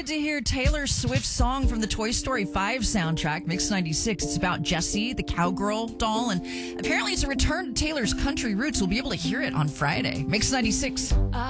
excited to hear Taylor Swift's song from the Toy Story 5 soundtrack, Mix 96. It's about Jessie, the cowgirl doll, and apparently it's a return to Taylor's country roots. We'll be able to hear it on Friday. Mix 96.